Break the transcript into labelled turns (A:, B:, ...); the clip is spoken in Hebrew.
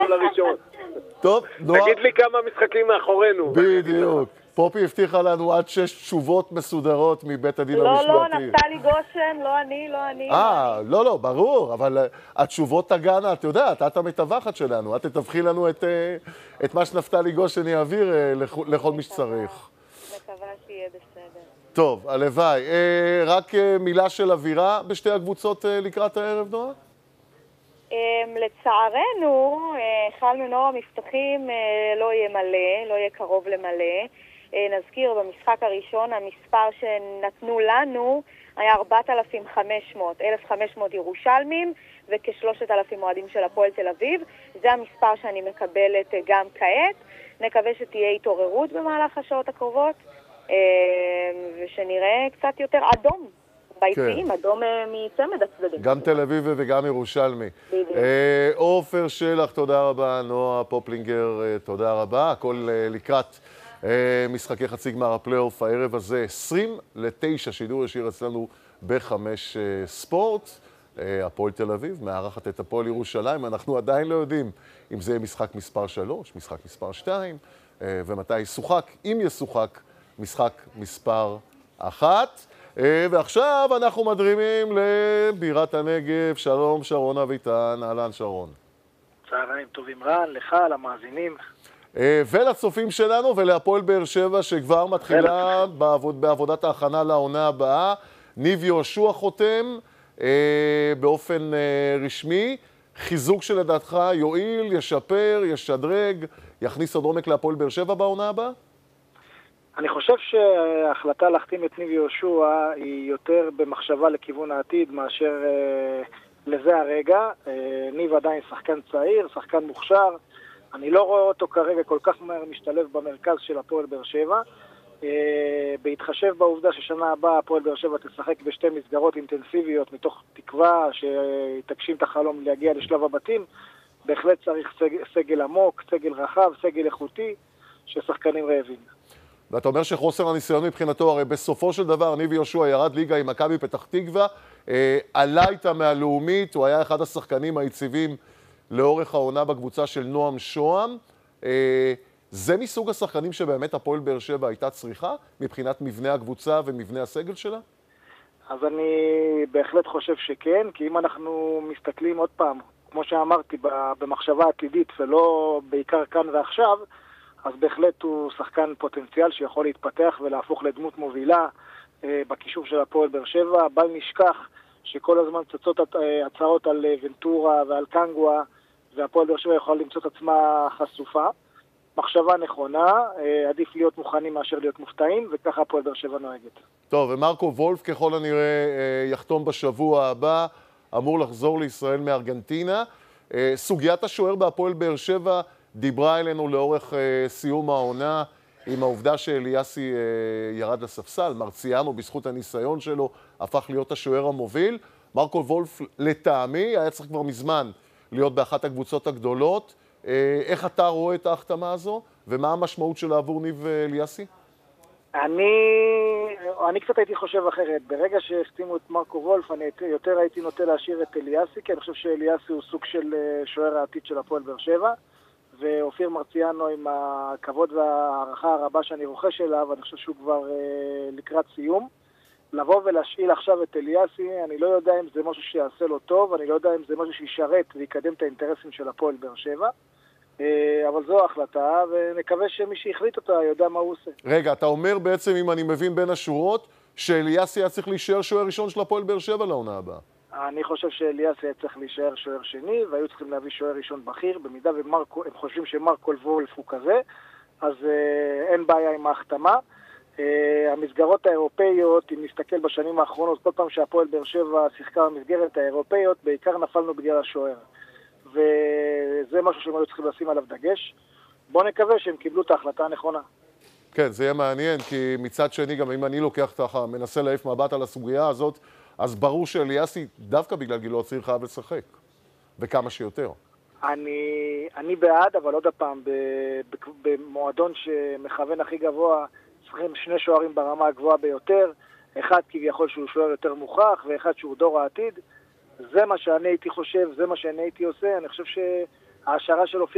A: לראשון.
B: טוב, נועה...
A: תגיד לי כמה משחקים מאחורינו.
B: בדיוק. פופי הבטיחה לנו עד 6 תשובות מסודרות מבית הדין המשפטי.
C: לא, נפתלי גושן, לא אני.
B: לא, ברור, אבל התשובות תגענה, את יודעת, את המתווכת שלנו, את תתווכי לנו את מה שנפתלי גושן יעביר לכל מי שצריך.
C: מקווה שיהיה בסדר.
B: טוב, הלוואי. רק מילה של אווירה בשתי הקבוצות לקראת הערב, נועה?
C: לצערנו, חל מנור המבטחים לא יהיה מלא, לא יהיה קרוב למלא. נזכיר, במשחק הראשון המספר שנתנו לנו היה 4,500, 1,500 ירושלמים וכ3,000 מועדים של הפועל תל אביב. זה המספר שאני מקבלת גם כעת. נקווה שתהיה התעוררות במהלך השעות הקרובות ושנראה קצת יותר אדום ביציעים, אדום מצמד הצדדים.
B: גם תל אביב וגם ירושלמי. עופר שלח, תודה רבה. נועה פופלינגר, תודה רבה. הכל לקראת משחקי חצי גמר הפלייאוף הערב הזה, 8:50, שידור ישיר אצלנו ב5 ספורט. הפועל תל אביב מארחת את הפועל ירושלים. אנחנו עדיין לא יודעים אם זה משחק מספר 3, משחק מספר 2, ומתי ישוחק, אם ישוחק, משחק מספר 1. ועכשיו אנחנו מדרימים לבירת הנגב. שלום, שרון אביטן. אהלן, שרון.
D: צהריים טובים רן, לך, למאזינים.
B: ולצופים שלנו ולהפועל באר שבע שכבר מתחילה בעבודת ההכנה לעונה הבאה. ניב יהושע חותם באופן רשמי. חיזוק שלדעתך יועיל, ישפר, ישדרג, יכניס עוד עומק להפועל באר שבע בעונה הבאה?
D: אני חושב שההחלטה להחתים את ניב יהושע היא יותר במחשבה לכיוון העתיד מאשר לזה הרגע. ניב עדיין שחקן צעיר, שחקן מוכשר. אני לא רואה אותו כרגע כל כך מהר משתלב במרכז של הפועל באר שבע. בהתחשב בעובדה ששנה הבאה הפועל באר שבע תשחק בשתי מסגרות אינטנסיביות מתוך תקווה שתגשים את החלום להגיע לשלב הבתים, בהחלט צריך סגל עמוק, סגל רחב, סגל איכותי, ששחקנים רעבים.
B: ואתה אומר שחוסר הניסיון מבחינתו, הרי בסופו של דבר ניב יהושע ירד ליגה עם מכבי פתח תקווה, עלה איתה מהלאומית, הוא היה אחד השחקנים היציבים לאורך העונה בקבוצה של נועם שוהם. זה מסוג השחקנים שבאמת הפועל באר שבע הייתה צריכה מבחינת מבנה הקבוצה ומבנה הסגל שלה?
D: אז אני בהחלט חושב שכן, כי אם אנחנו מסתכלים עוד פעם, כמו שאמרתי, במחשבה עתידית ולא בעיקר כאן ועכשיו, אז בהחלט הוא שחקן פוטנציאל שיכול להתפתח ולהפוך לדמות מובילה בקישור של הפועל באר שבע. בל נשכח שכל הזמן צצות הצעות על ונטורה ועל קנגואה, והפועל באר שבע יכולה למצוא את עצמה חשופה. מחשבה נכונה, עדיף להיות מוכנים מאשר להיות מופתעים, וככה הפועל באר שבע נוהגת.
B: טוב, ומרקו וולף ככל הנראה יחתום בשבוע הבא, אמור לחזור לישראל מארגנטינה. סוגיית השוער בהפועל באר שבע דיברה אלינו לאורך סיום העונה, עם העובדה שאליאסי ירד לספסל. מרציאנו בזכות הניסיון שלו הפך להיות השוער המוביל. מרקו וולף לטעמי היה צריך כבר מזמן להיות באחת הקבוצות הגדולות. איך אתה רואה את ההחתמה הזו, ומה המשמעות שלה עבור ניב אליאסי?
D: אני קצת הייתי חושב אחרת. ברגע שהחתימו את מרקו וולף, אני יותר הייתי נוטה להשאיר את אליאסי, כי אני חושב שאליאסי הוא סוג של שוער העתיד של הפועל באר שבע, ואופיר מרציאנו עם הכבוד והערכה הרבה שאני רוכש אליו, אני חושב שהוא כבר לקראת סיום. לבוא ולהשאיל עכשיו את אליאסי, אני לא יודע אם זה משהו שיעשה לו טוב, אני לא יודע אם זה משהו שישרת ויקדם את האינטרסים של הפועל באר שבע, אבל זו ההחלטה, ונקווה שמי שהחליט אותה יודע מה הוא עושה.
B: רגע, אתה אומר בעצם, אם אני מבין בין השורות, שאליאסי היה צריך להישאר שוער ראשון של הפועל באר שבע לעונה הבאה.
D: אני חושב שאליאסי היה צריך להישאר שוער שני, והיו צריכים להביא שוער ראשון בכיר, במידה והם חושבים שמרקו וולף הוא כזה, אז אין בעיה עם ההחתמה. המסגרות האירופאיות, אם נסתכל בשנים האחרונות, כל פעם שהפועל באר שבע שיחקה במסגרת האירופאיות, בעיקר נפלנו בגלל השוער. וזה משהו שהם היו צריכים לשים עליו דגש. בואו נקווה שהם קיבלו את ההחלטה הנכונה.
B: כן, זה יהיה מעניין, כי מצד שני, גם אם אני לוקח ככה, מנסה להעיף מבט על הסוגיה הזאת, אז ברור שאליאסי, דווקא בגלל גילו הצעיר, חייב לשחק. וכמה שיותר.
D: אני בעד, אבל עוד הפעם, במועדון שמכוון הכי גבוה, צריכים שני שוערים ברמה הגבוהה ביותר, אחד כביכול שהוא שוער יותר מוכח, ואחד שהוא דור העתיד. זה מה שאני הייתי חושב, זה מה שאני הייתי עושה. אני חושב שההשערה של אופיר